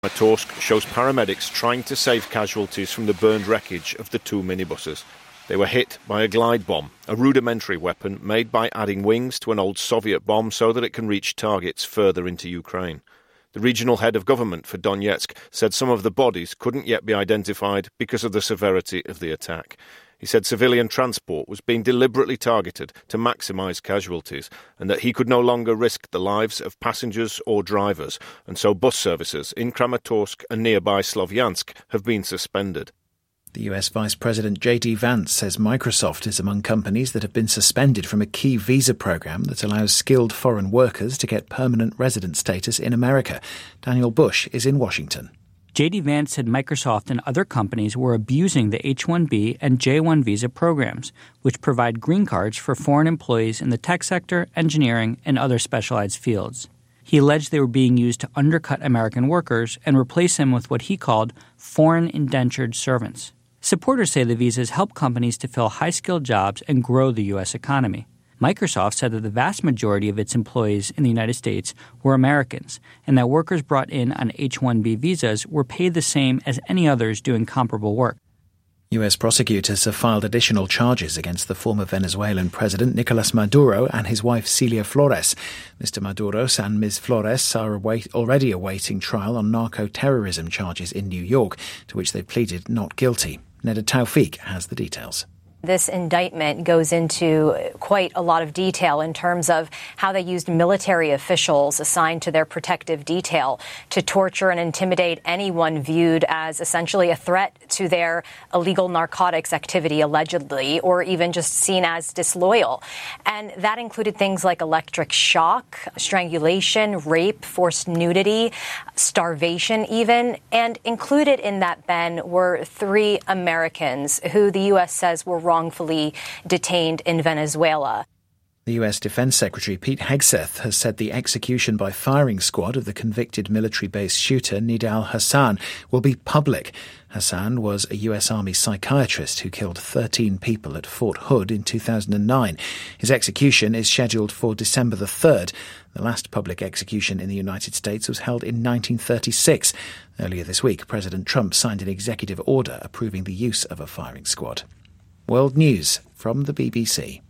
Kramatorsk shows paramedics trying to save casualties from the burned wreckage of the two minibuses. They were hit by a glide bomb, a rudimentary weapon made by adding wings to an old Soviet bomb so that it can reach targets further into Ukraine. The regional head of government for Donetsk said some of the bodies couldn't yet be identified because of the severity of the attack. He said civilian transport was being deliberately targeted to maximise casualties and that he could no longer risk the lives of passengers or drivers, and so bus services in Kramatorsk and nearby Slovyansk have been suspended. The US Vice President J.D. Vance says Microsoft is among companies that have been suspended from a key visa program that allows skilled foreign workers to get permanent resident status in America. Daniel Bush is in Washington. J.D. Vance said Microsoft and other companies were abusing the H-1B and J-1 visa programs, which provide green cards for foreign employees in the tech sector, engineering, and other specialized fields. He alleged they were being used to undercut American workers and replace them with what he called foreign indentured servants. Supporters say the visas help companies to fill high-skilled jobs and grow the U.S. economy. Microsoft said that the vast majority of its employees in the United States were Americans, and that workers brought in on H-1B visas were paid the same as any others doing comparable work. U.S. prosecutors have filed additional charges against the former Venezuelan president Nicolas Maduro and his wife Celia Flores. Mr. Maduro and Ms. Flores are already awaiting trial on narco-terrorism charges in New York, to which they pleaded not guilty. Neda Tawfiq has the details. This indictment goes into quite a lot of detail in terms of how they used military officials assigned to their protective detail to torture and intimidate anyone viewed as essentially a threat to their illegal narcotics activity, allegedly, or even just seen as disloyal. And that included things like electric shock, strangulation, rape, forced nudity, starvation even. And included in that, Ben, were 3 Americans who the U.S. says were wrongfully detained in Venezuela. The U.S. Defense Secretary Pete Hegseth has said the execution by firing squad of the convicted military-based shooter Nidal Hassan will be public. Hassan was a U.S. Army psychiatrist who killed 13 people at Fort Hood in 2009. His execution is scheduled for December the 3rd. The last public execution in the United States was held in 1936. Earlier this week, President Trump signed an executive order approving the use of a firing squad. World News from the BBC.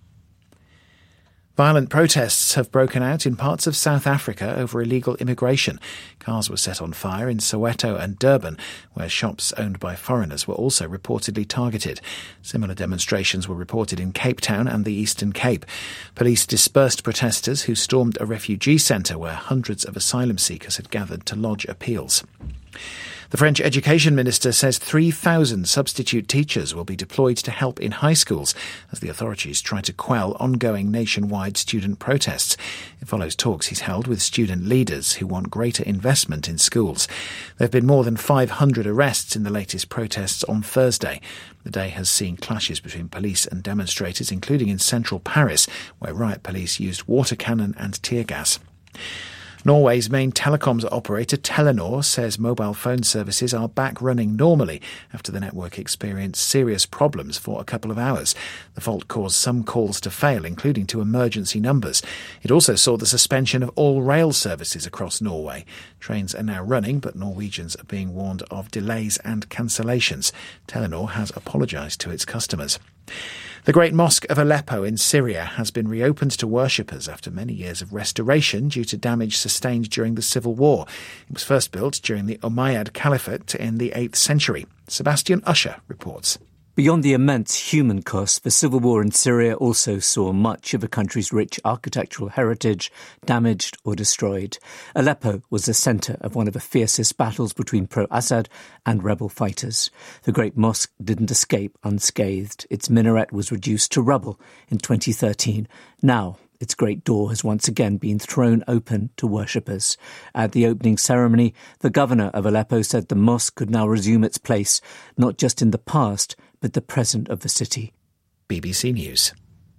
Violent protests have broken out in parts of South Africa over illegal immigration. Cars were set on fire in Soweto and Durban, where shops owned by foreigners were also reportedly targeted. Similar demonstrations were reported in Cape Town and the Eastern Cape. Police dispersed protesters who stormed a refugee centre where hundreds of asylum seekers had gathered to lodge appeals. The French Education Minister says 3,000 substitute teachers will be deployed to help in high schools as the authorities try to quell ongoing nationwide student protests. It follows talks he's held with student leaders who want greater investment in schools. There have been more than 500 arrests in the latest protests on Thursday. The day has seen clashes between police and demonstrators, including in central Paris, where riot police used water cannon and tear gas. Norway's main telecoms operator Telenor says mobile phone services are back running normally after the network experienced serious problems for a couple of hours. The fault caused some calls to fail, including to emergency numbers. It also saw the suspension of all rail services across Norway. Trains are now running, but Norwegians are being warned of delays and cancellations. Telenor has apologised to its customers. The Great Mosque of Aleppo in Syria has been reopened to worshippers after many years of restoration due to damage sustained during the civil war. It was first built during the Umayyad Caliphate in the 8th century. Sebastian Usher reports. Beyond the immense human cost, the civil war in Syria also saw much of the country's rich architectural heritage damaged or destroyed. Aleppo was the centre of one of the fiercest battles between pro-Assad and rebel fighters. The Great Mosque didn't escape unscathed. Its minaret was reduced to rubble in 2013. Now, its great door has once again been thrown open to worshippers. At the opening ceremony, the governor of Aleppo said the mosque could now resume its place, not just in the past, but the present of the city. BBC News.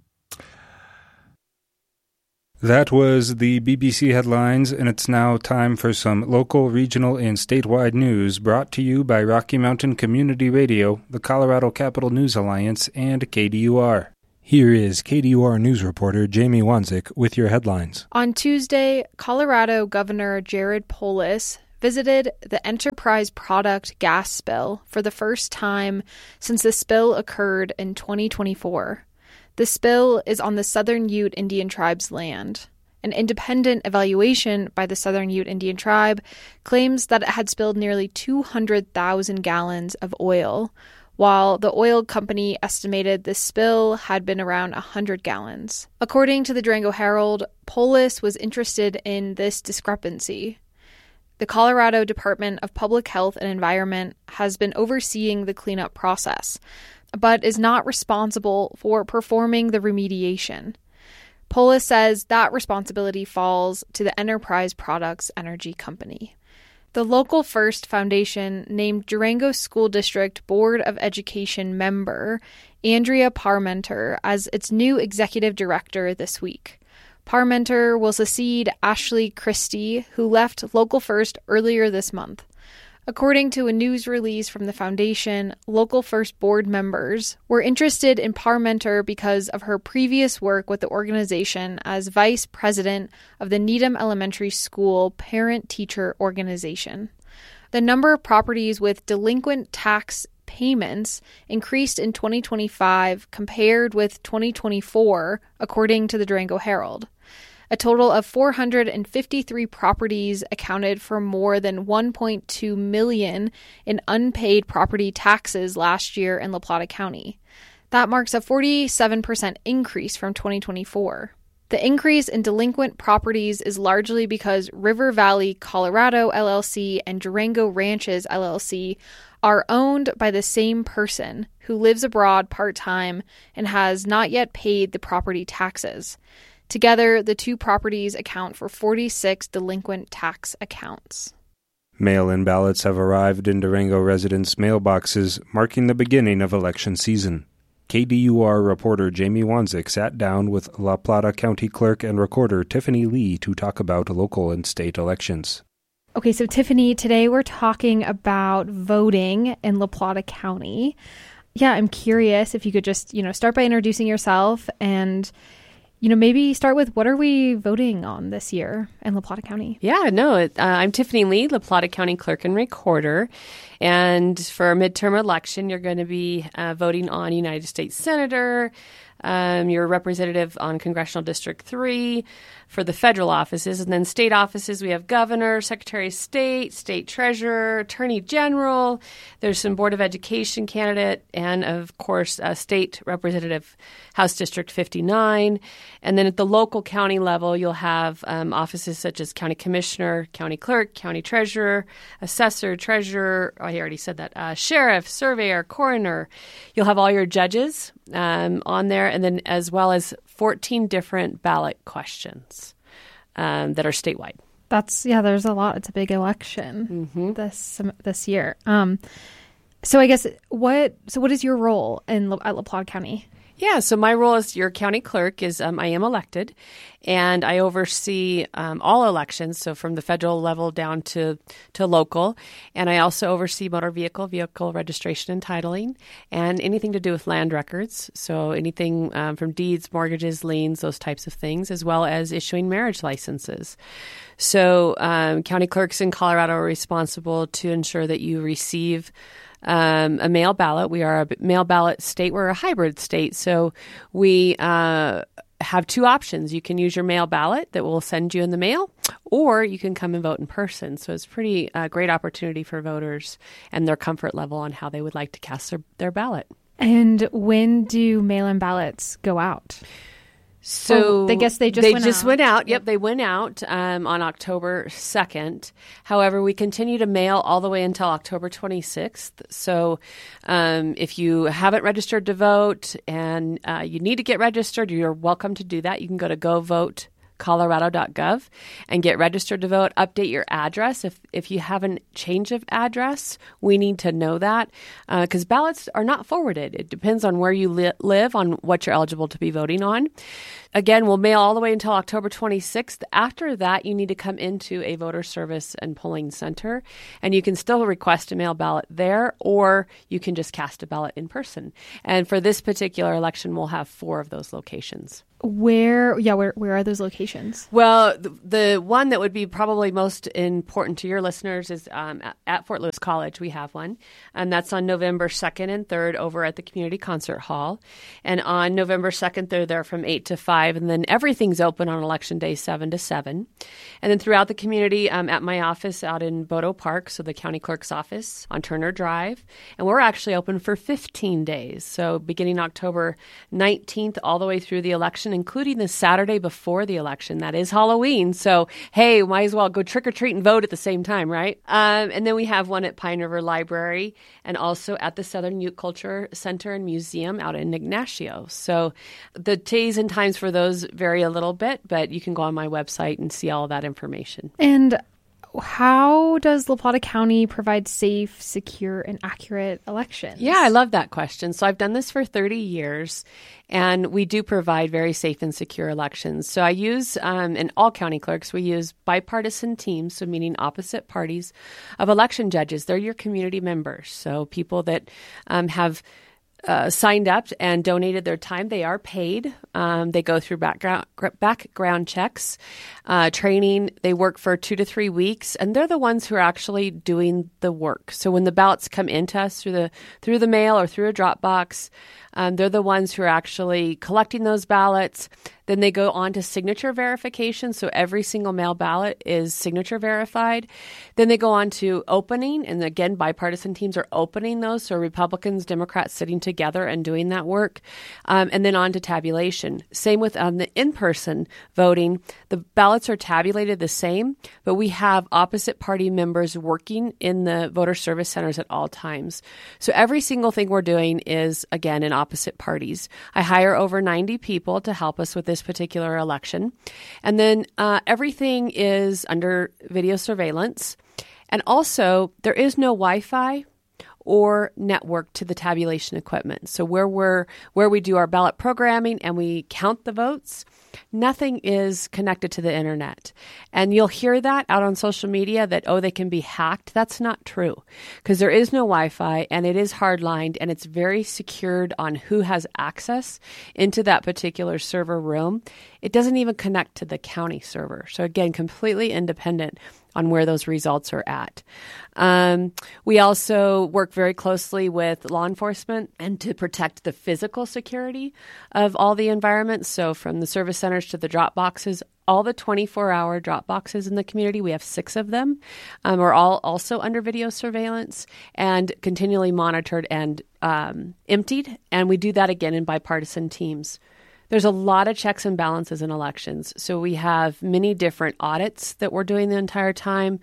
That was the BBC headlines, and it's now time for some local, regional, and statewide news brought to you by Rocky Mountain Community Radio, the Colorado Capital News Alliance, and KDUR. Here is KDUR news reporter Jamie Wanzik with your headlines. On Tuesday, Colorado Governor Jared Polis visited the Enterprise product gas spill for the first time since the spill occurred in 2024. The spill is on the Southern Ute Indian Tribe's land. An independent evaluation by the Southern Ute Indian Tribe claims that it had spilled nearly 200,000 gallons of oil, while the oil company estimated the spill had been around 100 gallons. According to the Durango Herald, Polis was interested in this discrepancy. The Colorado Department of Public Health and Environment has been overseeing the cleanup process, but is not responsible for performing the remediation. Polis says that responsibility falls to the Enterprise Products Energy Company. The Local First Foundation named Durango School District Board of Education member Andrea Parmenter as its new executive director this week. Parmenter will succeed Ashley Christie, who left Local First earlier this month. According to a news release from the foundation, Local First board members were interested in Parmenter because of her previous work with the organization as vice president of the Needham Elementary School Parent-Teacher Organization. The number of properties with delinquent tax payments increased in 2025 compared with 2024, according to the Durango Herald. A total of 453 properties accounted for more than $1.2 million in unpaid property taxes last year in La Plata County. That marks a 47% increase from 2024. The increase in delinquent properties is largely because River Valley Colorado LLC and Durango Ranches LLC are owned by the same person who lives abroad part-time and has not yet paid the property taxes. Together, the two properties account for 46 delinquent tax accounts. Mail-in ballots have arrived in Durango residents' mailboxes, marking the beginning of election season. KDUR reporter Jamie Wanzik sat down with La Plata County Clerk and Recorder Tiffany Lee to talk about local and state elections. Okay, so Tiffany, today we're talking about voting in La Plata County. Yeah, I'm curious if you could just, start by introducing yourself and maybe start with what are we voting on this year in La Plata County? Yeah, no, I'm Tiffany Lee, La Plata County Clerk and Recorder. And for a midterm election, you're going to be voting on United States Senator, your representative on Congressional District 3 for the federal offices. And then state offices, we have governor, secretary of state, state treasurer, attorney general. There's some Board of Education candidate, and of course, state representative, House District 59. And then at the local county level, you'll have offices such as county commissioner, county clerk, county treasurer, assessor, treasurer, I already said that, sheriff, surveyor, coroner. You'll have all your judges on there, and then as well as 14 different ballot questions that are statewide. There's a lot. It's a big election this year. So I guess what is your role at La Plata County? Yeah, so my role as your county clerk is I am elected, and I oversee all elections, so from the federal level down to local, and I also oversee motor vehicle registration and titling, and anything to do with land records, so anything from deeds, mortgages, liens, those types of things, as well as issuing marriage licenses. So county clerks in Colorado are responsible to ensure that you receive a mail ballot. We are a mail ballot state. We're a hybrid state. So we have two options. You can use your mail ballot that we'll send you in the mail, or you can come and vote in person. So it's pretty great opportunity for voters and their comfort level on how they would like to cast their ballot. And when do mail-in ballots go out? So I guess they just went out. Yep, they went out on October 2nd. However, we continue to mail all the way until October 26th. So if you haven't registered to vote and you need to get registered, you're welcome to do that. You can go to govotecolorado.gov and get registered to vote. Update your address. If you have a change of address, we need to know that because ballots are not forwarded. It depends on where you live on what you're eligible to be voting on. Again, we'll mail all the way until October 26th. After that, you need to come into a voter service and polling center, and you can still request a mail ballot there, or you can just cast a ballot in person. And for this particular election, we'll have 4 of those locations. Where are those locations? Well, the one that would be probably most important to your listeners is at Fort Lewis College. We have one, and that's on November 2nd and 3rd over at the Community Concert Hall. And on November 2nd, they're there from 8 to 5, and then everything's open on Election Day 7 to 7. And then throughout the community, at my office out in Bodo Park, so the county clerk's office on Turner Drive, and we're actually open for 15 days. So beginning October 19th all the way through the election, including the Saturday before the election. That is Halloween. So, hey, might as well go trick-or-treat and vote at the same time, right? And then we have one at Pine River Library and also at the Southern Ute Culture Center and Museum out in Ignacio. So the days and times for those vary a little bit, but you can go on my website and see all of that information. And how does La Plata County provide safe, secure, and accurate elections? Yeah, I love that question. So I've done this for 30 years, and we do provide very safe and secure elections. So I use, and all county clerks, we use bipartisan teams, so meaning opposite parties of election judges. They're your community members, so people that have signed up and donated their time. They are paid. They go through background checks, training. They work for 2 to 3 weeks, and they're the ones who are actually doing the work. So when the ballots come into us through the mail or through a drop box, they're the ones who are actually collecting those ballots. Then they go on to signature verification. So every single mail ballot is signature verified. Then they go on to opening. And again, bipartisan teams are opening those. So Republicans, Democrats sitting together and doing that work. And then on to tabulation. Same with the in-person voting. The ballots are tabulated the same, but we have opposite party members working in the voter service centers at all times. So every single thing we're doing is, again, in opposite parties. I hire over 90 people to help us with this particular election. And then everything is under video surveillance. And also, there is no Wi-Fi or network to the tabulation equipment. So where we do our ballot programming and we count the votes, nothing is connected to the internet. And you'll hear that out on social media that, they can be hacked. That's not true, because there is no Wi-Fi and it is hardlined and it's very secured on who has access into that particular server room. It doesn't even connect to the county server. So again, completely independent on where those results are at. We also work very closely with law enforcement and to protect the physical security of all the environments. So from the service centers to the drop boxes, all the 24-hour drop boxes in the community, we have 6 of them, are all also under video surveillance and continually monitored and emptied. And we do that again in bipartisan teams. There's a lot of checks and balances in elections. So we have many different audits that we're doing the entire time.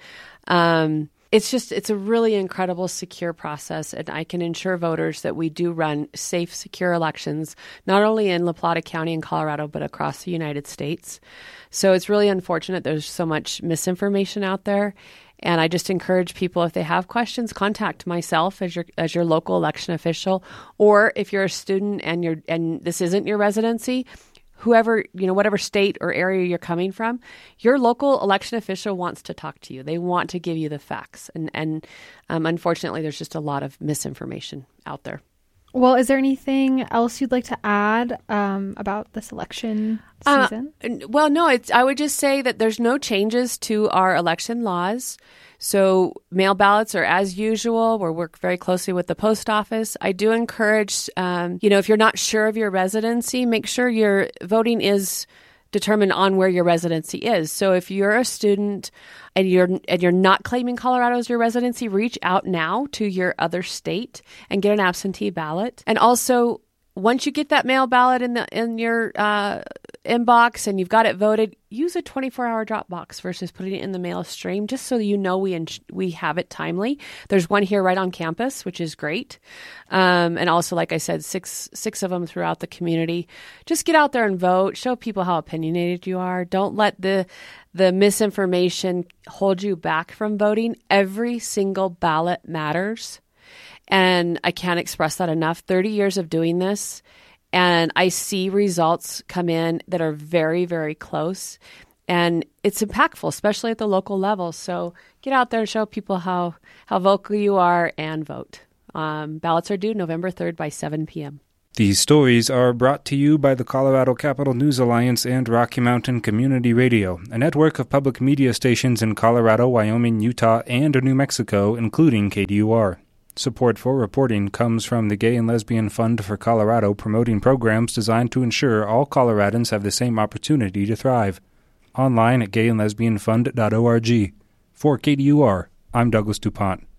It's a really incredible, secure process. And I can ensure voters that we do run safe, secure elections, not only in La Plata County in Colorado, but across the United States. So it's really unfortunate there's so much misinformation out there. And I just encourage people, if they have questions, contact myself as your local election official, or if you're a student and this isn't your residency, whoever, whatever state or area you're coming from, your local election official wants to talk to you. They want to give you the facts. And unfortunately, there's just a lot of misinformation out there. Well, is there anything else you'd like to add about this election season? Well, no, I would just say that there's no changes to our election laws. So mail ballots are as usual. We work very closely with the post office. I do encourage, if you're not sure of your residency, make sure your voting is determined on where your residency is. So if you're a student and you're not claiming Colorado as your residency, reach out now to your other state and get an absentee ballot. And also, once you get that mail ballot in your inbox and you've got it voted, use a 24-hour drop box versus putting it in the mail stream, just so we have it timely. There's one here right on campus, which is great. And also, like I said, six of them throughout the community. Just get out there and vote. Show people how opinionated you are. Don't let the misinformation hold you back from voting. Every single ballot matters. And I can't express that enough. 30 years of doing this, and I see results come in that are very, very close. And it's impactful, especially at the local level. So get out there and show people how vocal you are and vote. Ballots are due November 3rd by 7 p.m. These stories are brought to you by the Colorado Capital News Alliance and Rocky Mountain Community Radio, a network of public media stations in Colorado, Wyoming, Utah, and New Mexico, including KDUR. Support for reporting comes from the Gay and Lesbian Fund for Colorado, promoting programs designed to ensure all Coloradans have the same opportunity to thrive. Online at gayandlesbianfund.org. For KDUR, I'm Douglas DuPont.